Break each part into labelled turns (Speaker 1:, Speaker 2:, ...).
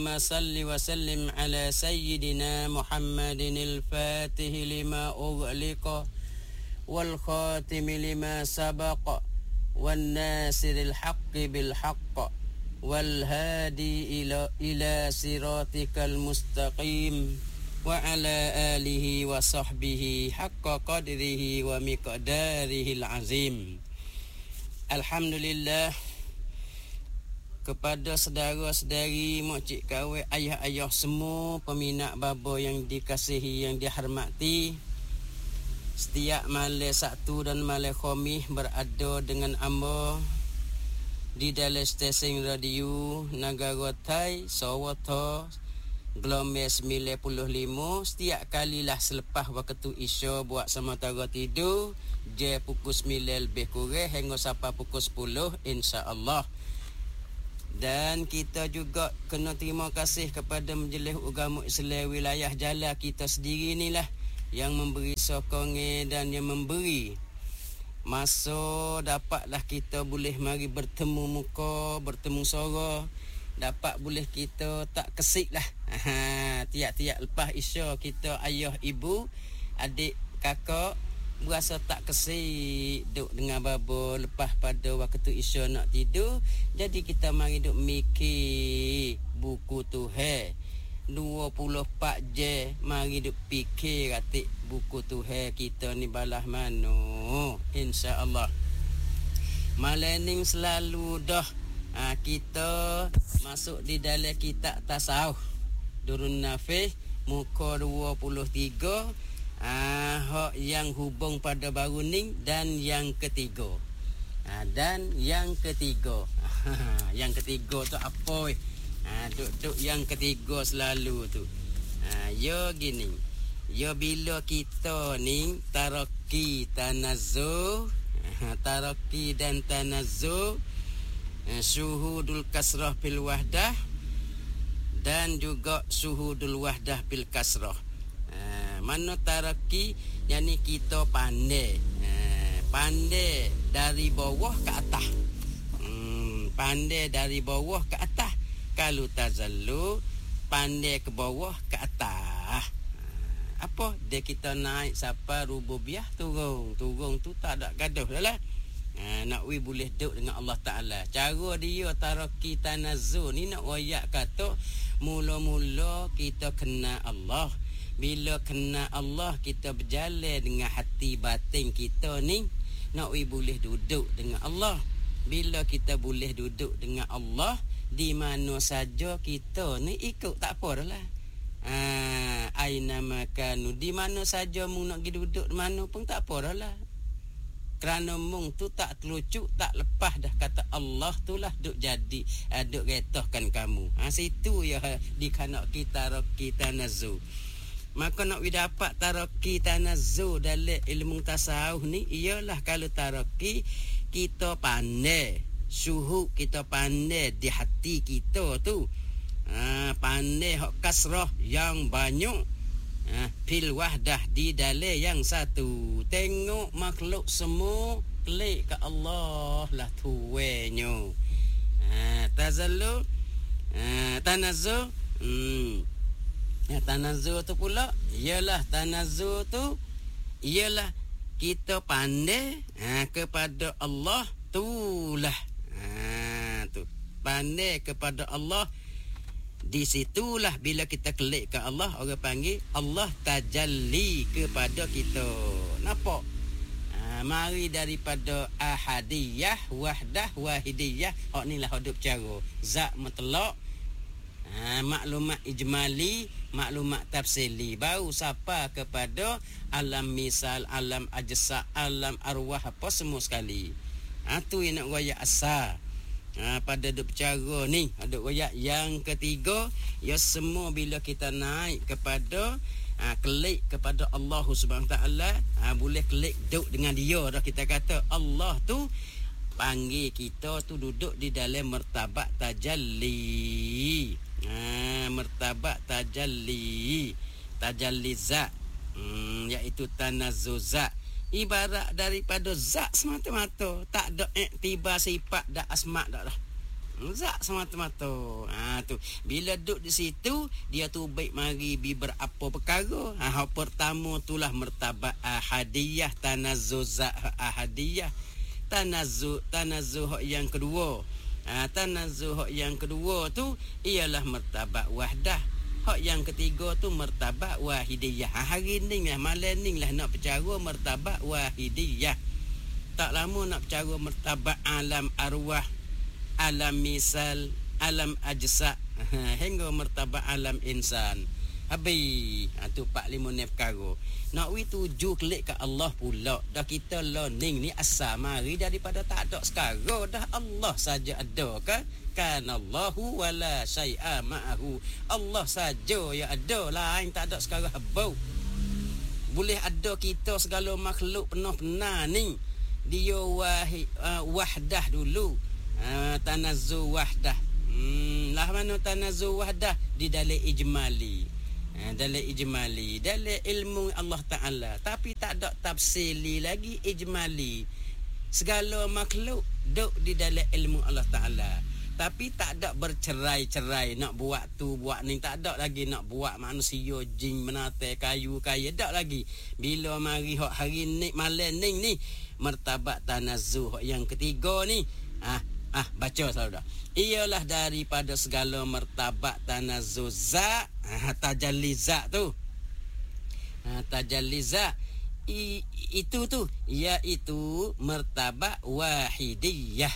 Speaker 1: Allahumma salli wa sallim ala sayyidina Muhammadin al-fatih lima ughliqa wal khatim lima sabaqa wan nasiril haqqi bil haqq wal hadi ila siratikal mustaqim wa ala alihi wa sahbihi haqqa qadrihi wa miqdarihi al-azim. Alhamdulillah, kepada saudara-saudari, makcik kawin, ayah-ayah semua peminat baba yang dikasihi, yang dihormati, setiap malam Sabtu dan malam Khamis berada dengan amba di dalam stesen radio Negara Thai Sarawak gelombang 95. Setiap kalilah selepas waktu Isya buat sementara tidur je pukul 9 lebih kurang hingga sampai pukul 10 insya-Allah. Dan kita juga kena terima kasih kepada Majlis Agama Islam wilayah Jala kita sendiri inilah yang memberi sokongan dan yang memberi masa dapatlah kita boleh mari bertemu muka, bertemu suara, dapat boleh kita tak kesik lah. Tiap-tiap lepas Isya kita ayah, ibu, adik, kakak berasa tak kesik duk dengan baba lepas pada waktu Isya nak tidur. Jadi kita mari duk mikir buku Tuhan 24 je, mari duk fikir katik buku Tuhan kita ni balah mana. InsyaAllah malam ni selalu dah kita masuk di dalam kitab tasawuf Durun Nafis muka 23, hak yang hubung pada baru ni dan yang ketiga. Dan yang ketiga. Yang ketiga tu apa? Duk yang ketiga selalu tu. Ya gini. Ya bila kita ni taraki tanazzuh, taraki dan tanazzuh, syuhudul kasrah bil wahdah dan juga syuhudul wahdah bil kasrah. Mana taraki, yakni kita pandai pandai dari bawah ke atas, pandai dari bawah ke atas. Kalau tazallu, pandai ke bawah ke atas. Apa dia kita naik sampai rububiyah, turun tu tak ada gaduh dah lah. Nak boleh duduk dengan Allah Ta'ala. Cara dia taraki tanazzuh ni nak royak kata mula-mula kita kenal Allah. Bila kenal Allah, kita berjalan dengan hati batin kita ni, nak boleh duduk dengan Allah. Bila kita boleh duduk dengan Allah, di mana saja kita ni ikut, tak apa dah lah. Aina makanu, di mana saja mu nak pergi duduk mana pun tak apa dah lah. Kerana mung tu tak terlucuk, tak lepas dah kata Allah tu lah duk jadi, duk retahkan kamu. Situ ya dikanak kita taraki tanazzuh. Maka nak dapat taraki tanazzuh dalam ilmu tasawuf ni, ialah kalau taraki kita pandai, syuhud kita pandai di hati kita tu, pandai hak kasrah yang banyak, fil wahdah di dalam yang satu. Tengok makhluk semua klik ke Allah lah tuwenyo. Tazallu, tanazzuh, tanazzuh tu pula ialah tanazzuh tu ialah kita pandai kepada Allah tulah. Tu pandai kepada Allah. Di situlah bila kita klik ke Allah, orang panggil Allah tajalli kepada kita. Nampak? Mari daripada ahadiyah, wahdah, wahidiyah. Hak ni lah hidup cara zat mutlak, maklumat ijmali, maklumat tafsili, baru sampai kepada alam misal, alam ajsa, alam arwah, apa semua sekali. Tu yang nak royak asal. Pada duk cara ni, duk royak yang ketiga, ya semua bila kita naik kepada klik kepada Allah Subhanahu Taala, boleh klik duk dengan dia dah. Kita kata Allah tu panggil kita tu duduk di dalam martabat tajalli. Martabat tajalli, tajalli zat, iaitu tanazzuh zat. Ibarat daripada zat semata-mata, tak ada iktibar sifat dak asma dak dah. Zat semata-mata. Tu bila duduk di situ dia tu baik mari bi berapa perkara. Pertama itulah martabat ahadiyah, tanazzuh ahadiyah. Tanazzuh yang kedua. Tanazzuh yang kedua tu ialah martabat wahdah. Hak yang ketiga tu martabat wahidiyah. Hari ni lah, malam ni lah nak bercara martabat wahidiyah. Tak lama nak bercara martabat alam arwah, alam misal, alam ajsa, hingga martabat alam insan. Habis tu 4-5 ni perkara. Nak wi tuju klik ke Allah pula. Dah kita learning ni asal mari daripada tak ada sekarang. Dah Allah saja ada kan? Kanallahu wala syai'a ma'ahu. Allah saja yang ada, lain tak ada sekarang habau. Boleh ada kita segala makhluk penuh-penuh ni. Dia wahdah dulu. Tanazzuh wahdah. Lah mana tanazzuh wahdah di dalam ijmali. Dalam ijmali, dalam ilmu Allah Taala, tapi tak ada tafsili lagi ijmali. Segala makhluk duk di dalam ilmu Allah Taala. Tapi tak ada bercerai-cerai nak buat tu buat ni, tak ada lagi nak buat manusia jin menate kayu kaya tak lagi. Bila mari hak hari ni malam ni martabat tanazzuh yang ketiga ni baca selalu dah. Ialah daripada segala martabat tanazzuh zat, tajalli zat tu. Tajalli zat itu tu iaitu martabat wahidiyah.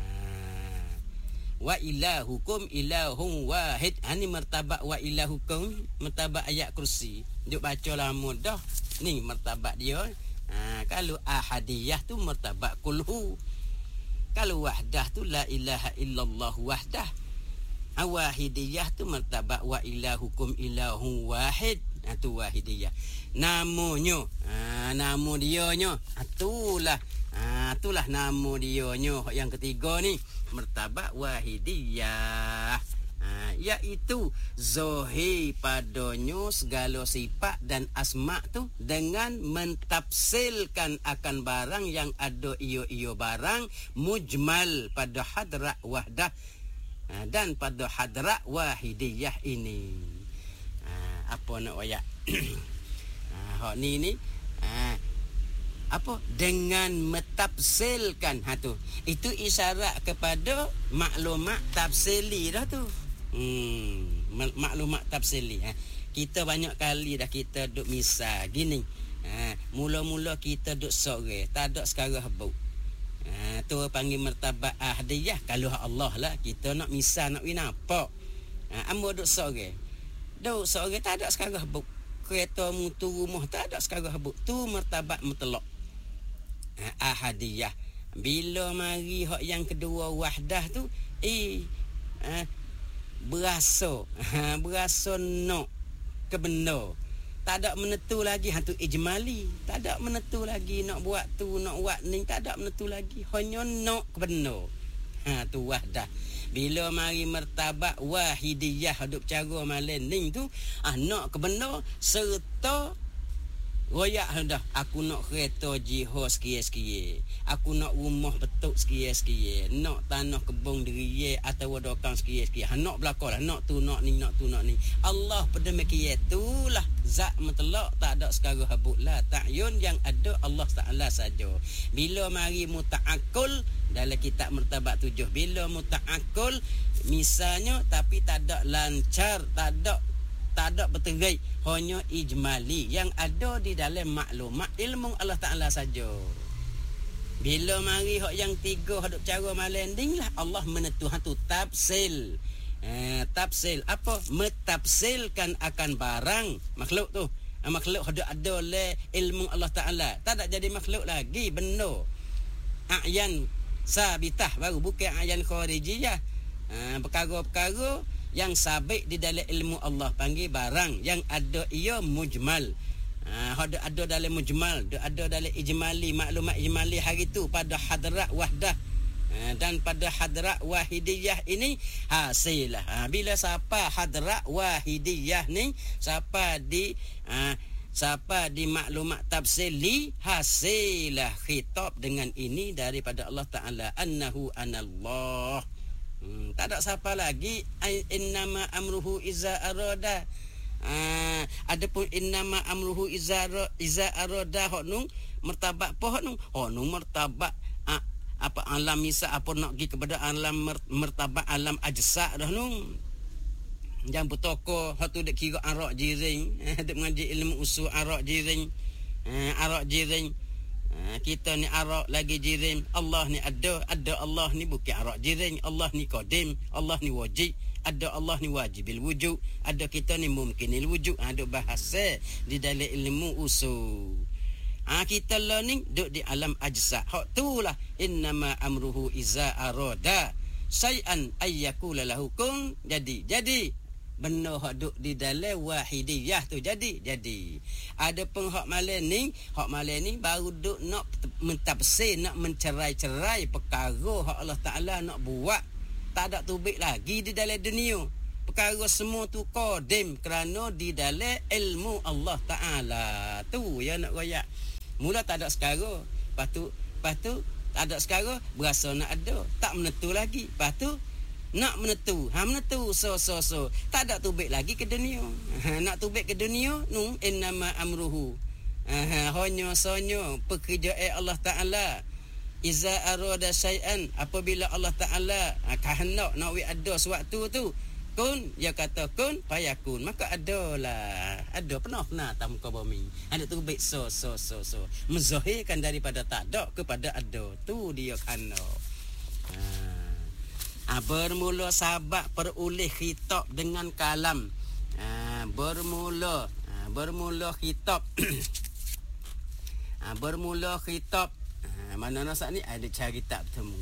Speaker 1: Wa ilahukum ilahun wahid. Ni martabat wa ilahukum, martabat ayat kursi. Duk baca lama dah. Ni martabat dia. Kalau ahadiyah tu martabat kulhu. Kalau wahdah tu la ilaha illallah wahdah. Wahidiyah tu martabat wa ilahukum ilahun wahid. Tu wahidiyah. Namanya, nama dianya. Itulah nama dianya. Yang ketiga ni martabat wahidiyah. Iaitu zahir padanya segala sifat dan asma' tu dengan mentafsilkan akan barang yang ada iyo barang mujmal pada hadrat wahdah dan pada hadrat wahidiyah ini. Apa nak ayat? Hak ni apa dengan mentafsilkan tu. Itu isyarat kepada maklumat tafsili dah tu. Maklumat tafsili. Kita banyak kali dah kita duk misal gini. Mula-mula kita duk sore, tak ada sekarang habuk. Tu panggil martabat ahadiyah. Kalau Allah lah kita nak misal nak nampak. Amba duk sore. Duk sore tak ada sekarang habuk. Kereta mutu rumah tak ada sekarang habuk. Tu martabat mutlak. Ahadiyah. Bila mari hak yang kedua wahdah tu berasa nak kebenar. Tak ada menentu lagi tu ijmali. Tak ada menentu lagi nak buat tu nak buat ni, tak ada menentu lagi. Hanya nak kebenar. Tu wahdah. Bila mari martabat wahidiyah hidup cara malam ni tu nak kebenar serta royak dah. Aku nak kereta jihad sikit-sikit. Aku nak rumah betuk sikit-sikit. Nak tanah kebun diri atau wadokang sikit-sikit. Nak belakang lah. Nak tu, nak ni, nak tu, nak ni. Allah pada mekia itulah zat mutlak. Tak ada sekarang habuk lah. Ta'yun yang ada Allah Ta'ala saja. Bila mari muta'akul dalam kitab martabat 7. Bila muta'akul misalnya tapi tak ada lancar, tak ada berterai, hanya ijmali yang ada di dalam maklumat ilmu Allah Ta'ala saja. Bila mari hak yang tiga hadap cara malam ni lah Allah menentukan tu tafsil. Tafsil apa? Mentafsilkan akan barang makhluk tu. Makhluk ada le ilmu Allah Ta'ala. Tak ada jadi makhluk lagi, benar. A'yan sabitah baru, bukan a'yan kharijiyah. Perkara-perkara yang sabit di dalam ilmu Allah panggil barang yang ada ia mujmal. Ada dalam mujmal, ada dalam ijmali, maklumat ijmali hari tu pada hadrat wahdah. Dan pada hadrat wahidiyah ini hasilah. Bila siapa hadrat wahidiyah ni siapa di maklumat tafsili hasilah khitab dengan ini daripada Allah Ta'ala annahu anallah. Tak ada siapa lagi. Innama amruhu iza arada. Adapun innama amruhu iza arada hok nung martabak pohon nung. Hok nung martabak apa alam misa apa nak pergi kepada alam martabak alam ajsa dah nung. Jangan bertoko hok tu dak kira arak jiring. Dak mengaji ilmu usul arak jiring. Arak jiring. Kita ni arak lagi jirim. Allah ni ada Allah ni bukan arak jirim. Allah ni qadim, Allah ni wajib, ada Allah ni wajibil wujud, ada kita ni mumkinil wujud. Ada bahasa di dalam ilmu usul. Kita lah ni duduk di alam ajsa. Hak tu lah innama amruhu iza arada syai'an ayyakula lahu kun jadi benar hak duk di dalam wahidiyah tu jadi. Ada pun hak malam ni baru duk nak mentafsir, nak mencerai-cerai perkara hak Allah Taala nak buat. Tak ada tubik lagi di dalam dunia. Perkara semua tu qadim kerana di dalam ilmu Allah Taala. Tu ya nak royak. Mula tak ada sekarang. Lepas tu tak ada sekarang berasa nak ada. Tak menentu lagi. Lepas tu nak menentu. Menentu so. Tak ada tubik lagi ke dunia. Nak tubik ke dunia nu innama amruhu. Hanya pekerjaan Allah Taala. Iza arada syai'an, apabila Allah Taala kehendak nak ada sewaktu tu, kun dia kata kun fayakun, maka adalah. Ada pernah atas muka bumi. Ada tubik so. Menzahirkan daripada tak ada kepada ada. Tu dia kehendak. Bermula sabak peroleh khitab dengan kalam. Bermula khitab. Bermula khitab. Mana nasak ni ada cari tak bertemu.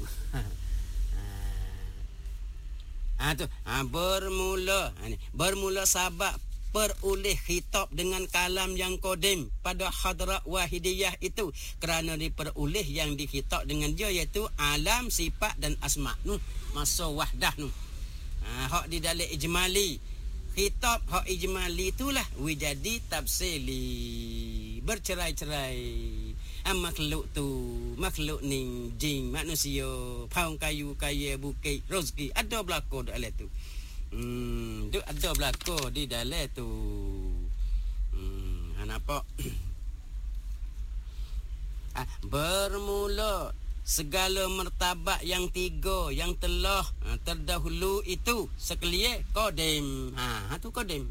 Speaker 1: Bermula sabak peroleh khitab dengan kalam yang qadim pada hadrat wahidiyah itu, kerana diperoleh yang dikhitab dengan dia iaitu alam, sifat dan asma nu masa wahdah nu. Hak di dalam ijmali khitab hak ijmali itulah wujadi tafsili, bercerai-cerai. Makhluk ni jin, manusia, paung kayu, kaya, bukit, rezeki ada berlaku dalam tu. Ada berlaku di dalam tu. Nampak? Bermula segala martabat yang tiga yang telah terdahulu itu sekalian qadim. Tu qadim.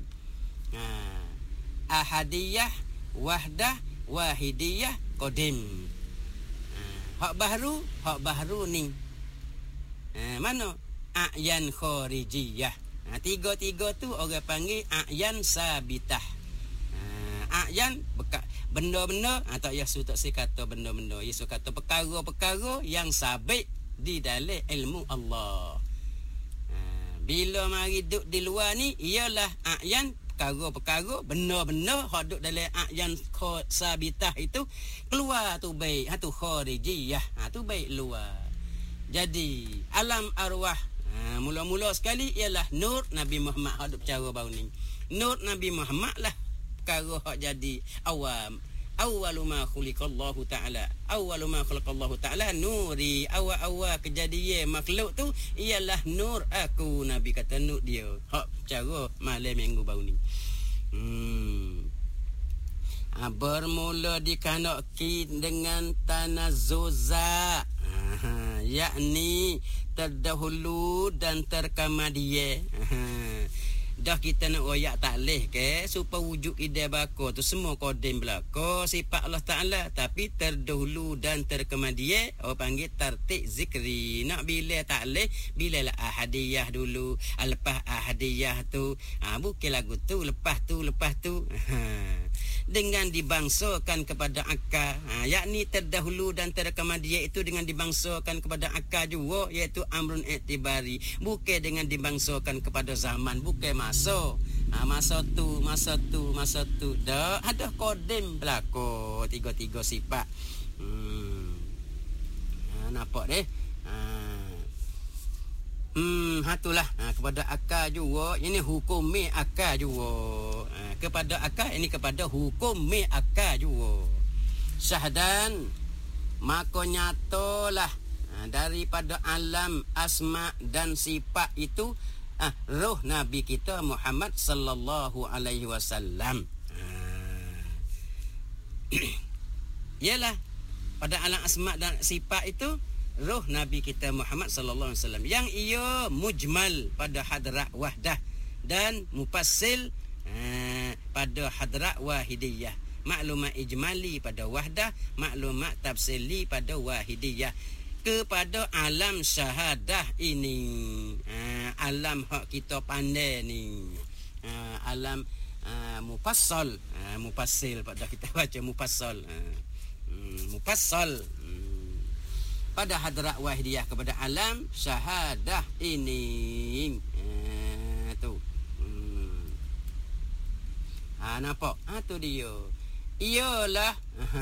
Speaker 1: Ahadiyah, wahdah, wahidiyah, qadim. Hak baru ni. Mana? A'yan kharijiyah. Tiga-tiga tu orang panggil a'yan sabitah. A'yan benda-benda, tak Yesus tak saya kata benda-benda. Yesus kata perkara-perkara yang sabit di dalam ilmu Allah. Bila mari duduk di luar ni ialah a'yan, perkara-perkara, benda-benda hak duduk dalam a'yan sabitah itu keluar tu baik. Tu kharijiyah. Tu baik luar. Jadi alam arwah mula-mula sekali ialah nur Nabi Muhammad hak duk bercara bau ni. Nur Nabi Muhammad lah perkara hak jadi awwalu ma khuliqallahu ta'ala. Awwalu ma khuliqallahu ta'ala nuri. Awal-awal kejadian makhluk tu ialah nur aku. Nabi kata nur dia. Hak bercara malam minggu bau ni. Bermula dikanaki dengan tanazuza, yakni terdahulu dan terkemudian. Dah kita nak royak takleh ke supaya wujud ide bako tu semua qadim belaka sifat Allah Taala, tapi terdahulu dan terkemudian orang panggil tartib zikri. Nak bila takleh bila lah ahadiyah dulu, lepas ahadiyah tu bukan lagu tu, lepas tu dengan dibangsakan kepada akal, yakni terdahulu dan terkemudian itu dengan dibangsakan kepada akal juga, iaitu amrun i'tibari, bukan dengan dibangsakan kepada zaman, bukan masa tu dah ada qadim berlaku tiga-tiga sifat. Nampak deh. Hatulah kepada akal juga, ini hukum mi akal juga. Kepada akal ini kepada hukum mi akal juga. Syahdan maka nyatalah daripada alam asma dan sifat itu roh Nabi kita Muhammad sallallahu alaihi wasallam. Ialah pada alam asma dan sifat itu roh Nabi kita Muhammad sallallahu alaihi wasallam yang ia mujmal pada hadrat wahdah dan mufassil pada hadrat wahidiyah. Maklumat ijmali pada wahdah, maklumat tafsili pada wahidiyah. Kepada alam syahadah ini, alam hak kita pandai ni, alam mufassal, mufassil pada kita baca mufassal, mufassal pada hadrat wahidiyah kepada alam syahadah ini. Tu nampak? Tu dia. Ialah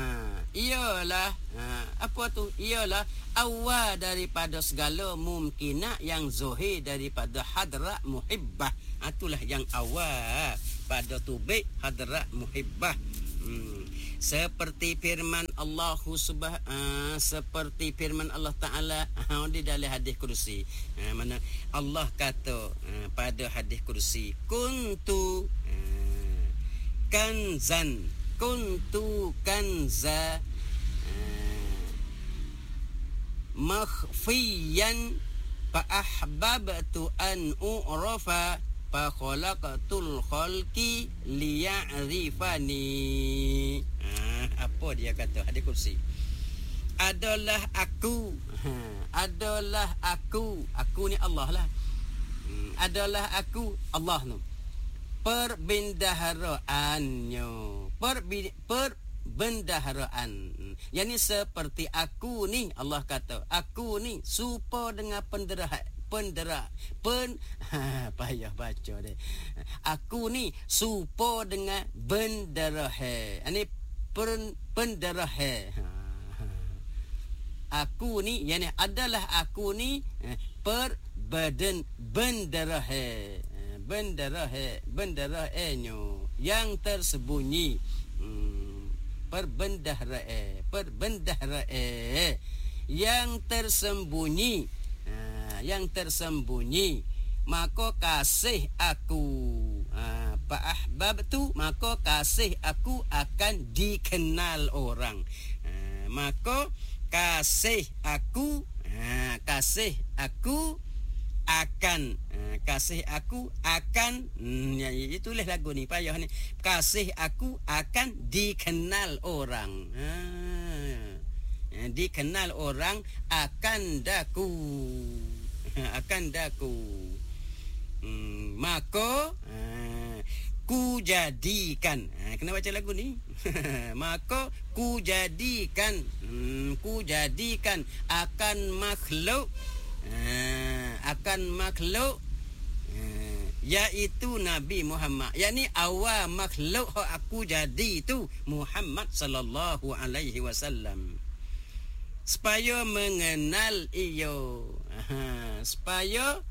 Speaker 1: apa tu? Ialah awal daripada segala mumkinat yang zahir daripada hadrat muhibbah. Itulah yang awal pada tubik hadrat muhibbah. Seperti firman Allah seperti firman Allah Taala di dalam hadis kursi, mana Allah kata pada hadis kursi, kuntu kanza makhfiyan fa ahbabtu an u'rafa fa khalaqatul khalqi liya'rifani. Apa dia kata hadis kursi? Adalah aku ni Allah lah. Adalah aku Allah tu. Perbendaharaannya, perbendaharaan. Yang ni seperti aku ni, Allah kata aku ni serupa dengan payah baca deh. Aku ni serupa dengan benderahe. Ini penderahe. Aku ni, yani adalah aku ni benderahe. Benderahe-nya yang tersembunyi. Perbendaharae yang tersembunyi, yang tersembunyi. Maka kasih aku, Pak Ahbab tu, maka kasih aku akan dikenal orang. Maka kasih aku akan itulah lagu ni payah ni. Kasih aku akan dikenal orang. Dikenal orang akan daku. Maka ku jadikan. Kena baca lagu ni. Maka ku jadikan akan makhluk iaitu Nabi Muhammad. Yani awal makhluk aku jadi tu Muhammad sallallahu alaihi wasallam. Supaya mengenal iyo. Supaya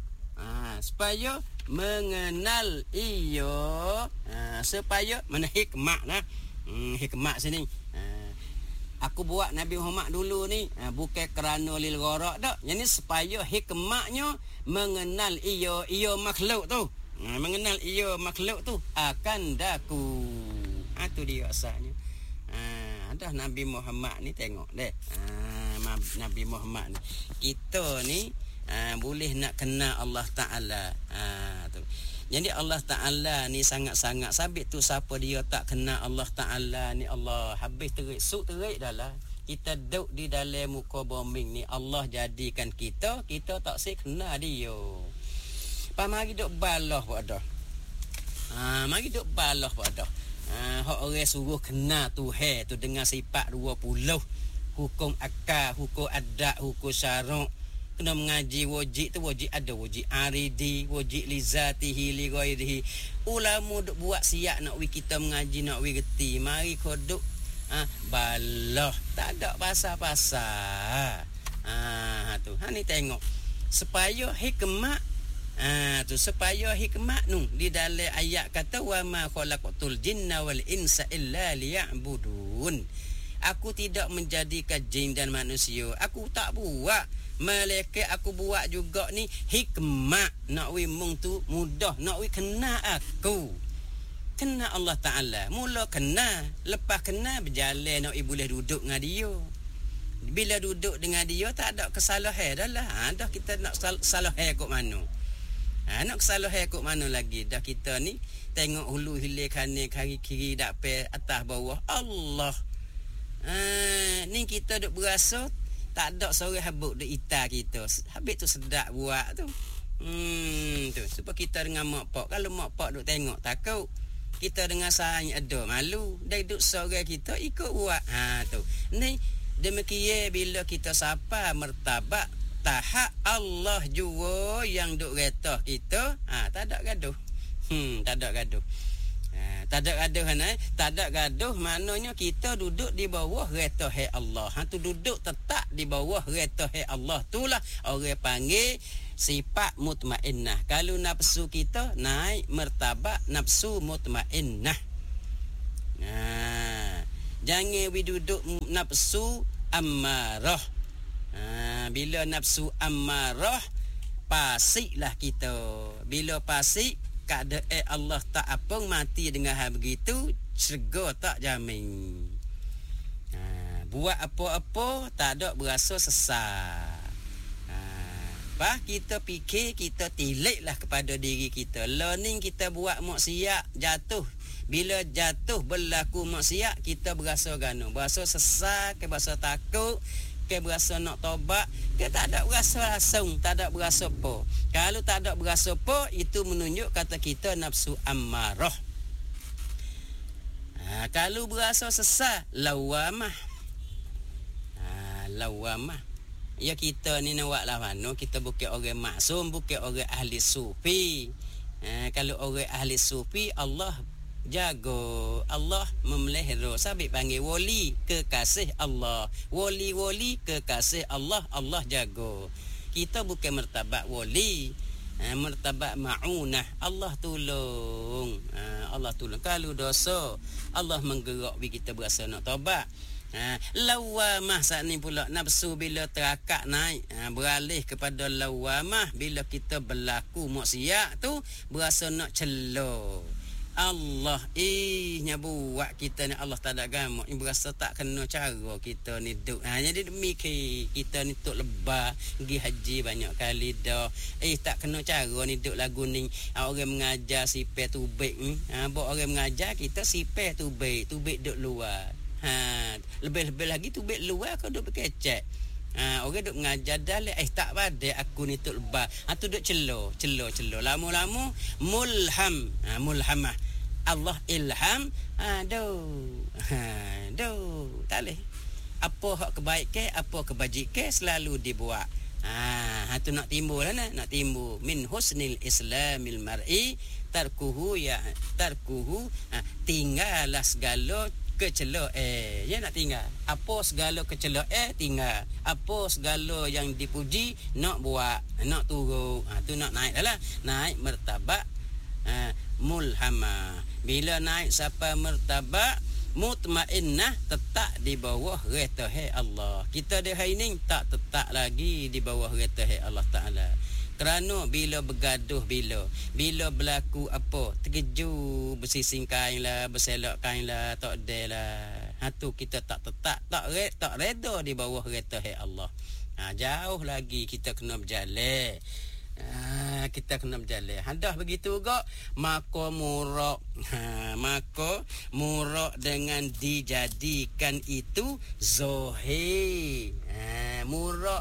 Speaker 1: mengenal iyo. Supaya mana hikmah lah. Hikmah sini. Aku buat Nabi Muhammad dulu ni bukan kerana lil gharak dak. Yang ni supaya hikmahnya mengenal iyo makhluk tu. Mengenal iyo makhluk tu akan daku. Itu dia asalnya. Dah Nabi Muhammad ni tengok deh. Nabi Muhammad ni. Kita ni boleh nak kenal Allah Taala. Tu. Jadi Allah Ta'ala ni sangat-sangat sabit tu. Siapa dia tak kenal Allah Ta'ala ni, Allah habis terik. Suk terik dah lah. Kita duduk di dalam muka bombing ni, Allah jadikan kita tak sih kenal dia. Mari duk balah pada. Mari duk balah pada. Hak orang suruh kenal Tuhan tu dengan sifat 20. Hukum akal, hukum adat, hukum syarak. Kena mengaji wajib tu, wajib ada wajib aridi, wajib lizatihi li ghairihi. Ulama duk buat siap nak kita mengaji, nak reti. Mari kodok balah, tak ada pasal-pasal. Tu. Ni tengok. Supaya hikmah tu, supaya hikmah nu di dalam ayat kata wa ma khalaqatul jinna wal insa illa liya'budun. Aku tidak menjadikan jin dan manusia. Aku tak buat. Malaikat aku buat juga ni hikmah. Nak wi mung tu mudah. Nak wi kena aku. Kena Allah Ta'ala. Mula kena. Lepas kena berjalan. Nak wi boleh duduk dengan dia. Bila duduk dengan dia tak ada kesalahan dah lah. Dah kita nak kesalahan kot mana. Nak kesalahan kot mana lagi. Dah kita ni tengok hulu hilir kanan kaki kiri dapat atas bawah. Allah. Ni kita duk berasa tak ada seorang habuk duk ita kita. Habis tu sedap buat tu. Tu supaya kita dengan mak pak. Kalau mak pak duk tengok takut. Kita dengan sayang ada malu. Dari duk seorang kita ikut buat. Tu. Ni demikian bila kita sapa martabat tahap Allah jua yang duk retah kita, tak ada gaduh. Tak ada gaduh. Tak ada gaduh tak ada gaduh maknanya kita duduk di bawah retah Allah. Tu duduk tetap di bawah retah Allah. Itulah orang panggil sifat mutmainnah. Kalau nafsu kita naik martabat nafsu mutmainnah. Jangan duduk nafsu ammarah. Bila nafsu ammarah pasiklah kita. Bila pasik keadaan Allah tak apung mati dengan hal begitu, syurga tak jamin. Buat apa-apa tak ada berasa sesat. Kita fikir kita tiliklah kepada diri kita. Learning kita buat maksiat jatuh. Bila jatuh berlaku maksiat kita berasa gano, berasa sesat, ke berasa takut, ke berasa nak tobat, ke tak ada berasa langsung, tak ada berasa apa. Kalau tak ada berasa apa, itu menunjuk kata kita nafsu ammarah. Kalau berasa sesat, lawamah. Lawamah. Ya kita ni nak buat lah mana, kita bukan orang maksum, bukan orang ahli sufi. Kalau orang ahli sufi, Allah jago, Allah memelihara. Sabit panggil wali, kekasih Allah. Wali-wali kekasih Allah, Allah jago. Kita bukan martabat wali, martabat ma'unah. Allah tolong. Allah tolong. Kalau dosa, Allah menggerak bagi kita berasa nak taubat. Lawamah saat ni pula nafsu bila terakak naik, beralih kepada lawamah bila kita berlaku maksiat tu berasa nak celah. Allah nya buat kita ni Allah tak ada gamak ni berasa tak kena cara kita ni duk. Jadi mikir kita ni tok lebah pergi haji banyak kali dah. Tak kena cara ni duk lagu ni. Orang mengajar sipeh tubik ni. Buat orang mengajar kita sipeh tubik duk luar. Lebih-lebih lagi tubik luar kau duk berkecek. Orang duk mengajar dalil tak pada aku ni tok lebah. Tu duk celo. Lama-lama mulhamah. Allah ilham. Tak leh. Apa hak kebaikan, apa kebajikan selalu dibuat. Tu nak timbul lah nak timbul min husnil islamil mar'i tarkuhu tinggallah segala kecela nak tinggal. Apa segala kecela tinggal. Apa segala yang dipuji nak buat, nak turun. Tu nak naik dah lah. Naik martabat mulhamah. Bila naik sampai martabat mutmainnah, tetap di bawah retah Allah. Kita di hari ni tak tetap lagi di bawah retah Allah Ta'ala. Kerana bila bergaduh, bila berlaku apa, terkejut, bersising kain lah, berselak kain lah, tak ada lah. Tu kita tak tetap, tak reda di bawah retah Allah. Jauh lagi kita kena berjalan. Kita kena berjalan. Dah begitu juga maka murak. Maka murak dengan dijadikan itu zahir. Murak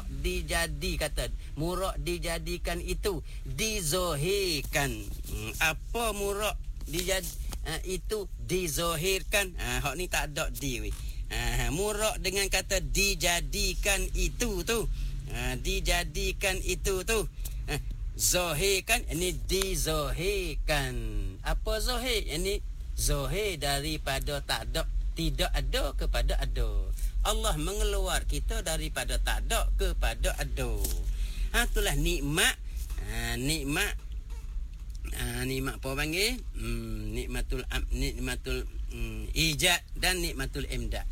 Speaker 1: dijadikan itu dizahirkan. Apa murak itu dizahirkan? Hak ni tak ada di. Murak dengan kata dijadikan itu tu. Dijadikan itu tu. Zahirkan ini dizahirkan. Apa zahir? Ini zahir daripada tak ada, tidak ada kepada ada. Allah mengeluar kita daripada tak ada kepada ada. Itulah nikmat. Nikmat apa panggil? Nikmatul ijad dan nikmatul imdad.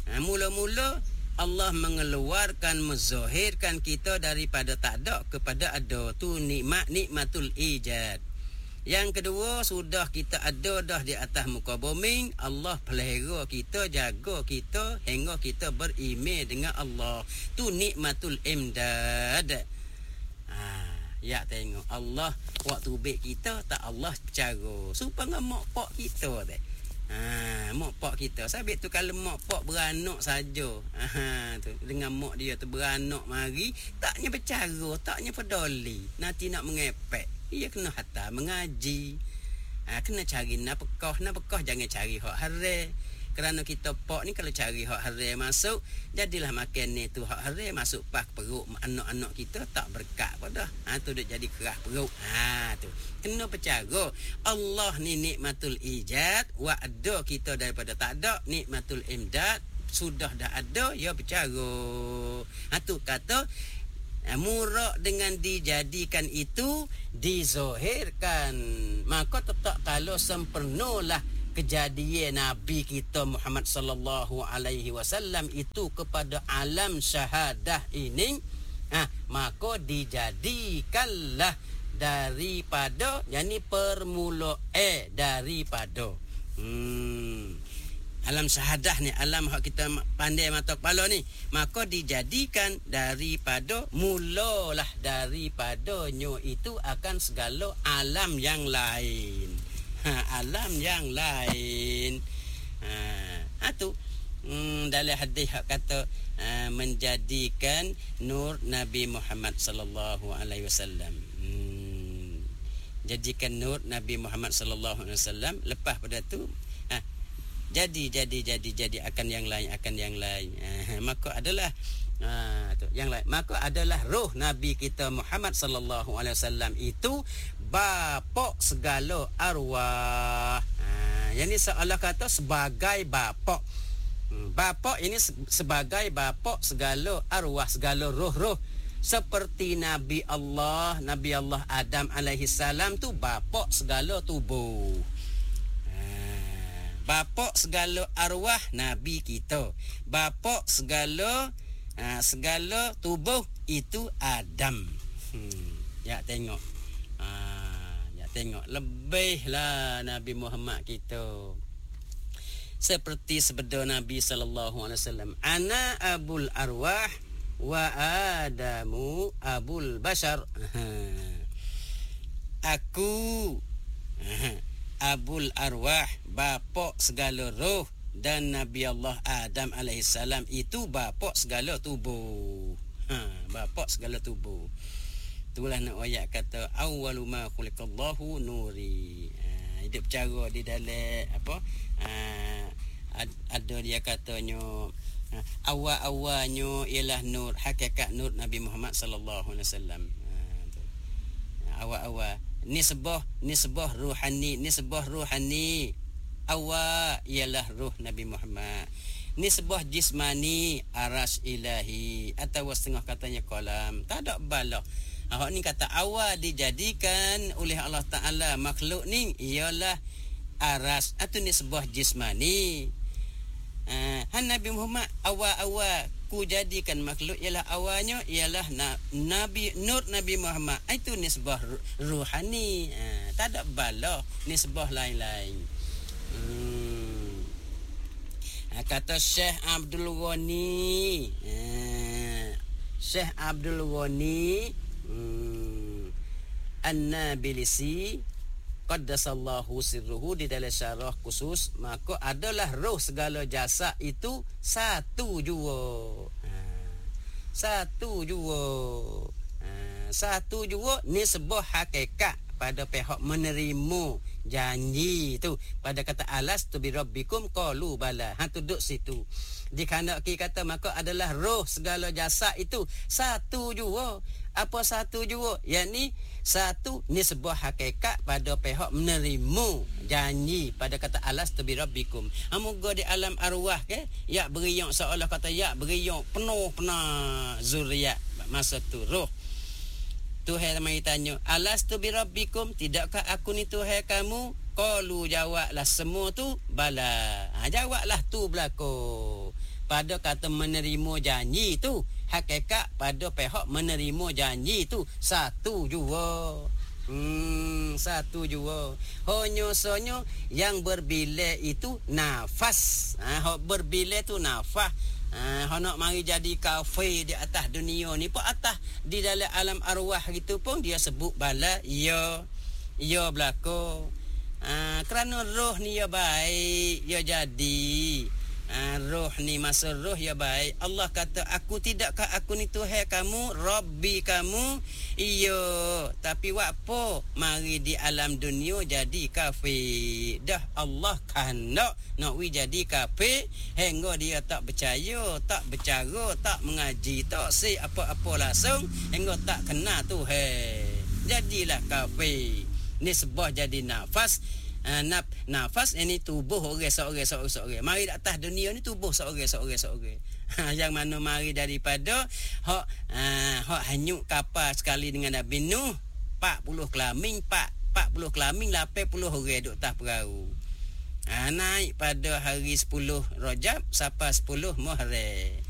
Speaker 1: Mula-mula Allah mengeluarkan, menzahirkan kita daripada tak ada kepada ada. Tu nikmatul ijad. Yang kedua, sudah kita ada dah di atas muka bumi, Allah pelihara kita, jaga kita hingga kita beriman dengan Allah. Tu nikmatul imdad. Ya tengok Allah waktu baik kita tak Allah cara supaya mak pak kita teh. Mak pak kita sabit tu kalau mak pak beranak saja. Tu dengan mak dia tu beranak mari taknya bercara, taknya peduli. Nanti nak mengepek. Ia kena hatta mengaji. Kena cari nafkah jangan cari hak haram. Kerana kita pak ni kalau cari hak haram masuk, jadilah makan ni tu hak haram masuk pas perut anak-anak kita tak berkat pada. Tu dah jadi keras perut. Tu. Kena percaya Allah ni nikmatul ijad, wa ada kita daripada tak ada, nikmatul imdad, sudah dah ada ya percaya. Tu kata murak dengan dijadikan itu dizahirkan, maka tetap kalau sempurnalah kejadian Nabi kita Muhammad sallallahu alaihi wasallam itu kepada alam syahadah ini, maka dijadikanlah daripada yani permula daripada alam syahadah ni, alam hak kita pandai mata kepala ni, maka dijadikan daripada mulalah daripadanya itu akan segala alam yang lain. Alam yang lain. Tu dalam hadis hak kata menjadikan nur Nabi Muhammad sallallahu alaihi wasallam. Jadikan nur Nabi Muhammad sallallahu alaihi wasallam, lepas pada tu jadi akan yang lain, maka adalah tu yang lain, maka adalah roh Nabi kita Muhammad sallallahu alaihi wasallam itu bapa segala arwah. Yang ni Allah kata sebagai bapa. Bapa ini sebagai bapa segala arwah, segala roh-roh. Seperti Nabi Allah Adam alaihi salam tu bapa segala tubuh. Bapa segala arwah Nabi kita. Bapa segala tubuh itu Adam. Ya tengok. Tengok lebihlah Nabi Muhammad kita. Seperti sabda Nabi sallallahu alaihi wasallam, ana abul arwah wa adamu abul bashar. Aku abul arwah, bapa segala roh, dan Nabi Allah Adam alaihissalam itu bapa segala tubuh. Bapa segala tubuh. Itulah nak ayat kata awwalu ma khuliqallahu nuri. Hidup cara di dalam apa? Ada dia katanya awal-awalnya ialah nur, hakikat nur Nabi Muhammad sallallahu alaihi wasallam. Awal-awal nisbah ruhani awal ialah ruh Nabi Muhammad. Nisbah jismani aras ilahi, atau setengah katanya kolam. Tak ada bala. Hak ni kata awal dijadikan oleh Allah Ta'ala makhluk ni ialah aras, atau nisbah jismani. Nabi Muhammad awal-awal ku jadikan makhluk ialah awalnya ialah Nabi Nur Nabi Muhammad. Itu nisbah ruhani. Tak ada bala nisbah lain-lain. Kata Syekh Abdul Ghani, Syekh Abdul Ghani An-Nabilisi qaddasallahu sirruhu, di dalam syarah khusus, maka adalah roh segala jasad itu satu jua. Satu jua nisbah hakikat pada pihak menerima janji tu. Pada kata alastu bi rabbikum qalu bala. Tu duduk situ. Dikandaki kata maka adalah roh segala jasad itu satu jua. Apa satu jua? Yakni satu nisbah hakikat pada pihak menerima janji. Pada kata alastu bi rabbikum. Moga di alam arwah ke ya beriang seolah kata ya beriang penuh zuriat masa tu roh. Tuhan mai tanya, alastu bi rabbikum, tidakkah aku ni Tuhan kamu? Qalu, jawablah semua tu bala. Jawablah tu belako. pada kata menerima janji tu. Hakikat pada pihak menerima janji tu satu jua. Satu jua. Hanya yang berbilek itu nafas. Berbilek tu nafas. Nak mari jadi kafir di atas dunia ni pun atas di dalam alam arwah gitu pun dia sebut bala ya berlaku. Kerana roh ni ya baik, ya jadi. Roh ni masa roh ya baik. Allah kata aku tidakkah aku ni Tuhan kamu, Rabbi kamu. Iya, tapi apa mari di alam dunia jadi kafir. Dah Allah kan nak jadi kafir hingga dia tak percaya, tak bercara, tak mengaji, tak si apa-apa langsung hingga tak kenal Tuhan. Jadilah kafir. Ni sebab jadi nafas. Nafas ini tubuh orang seorang. Mari atas dunia ni tubuh seorang. Yang mana mari daripada hak hanyut kapal sekali dengan Nabi Nuh 40 kelamin 80 orang duk atas perahu. Naik pada hari 10 Rajab sampai 10 Muharram.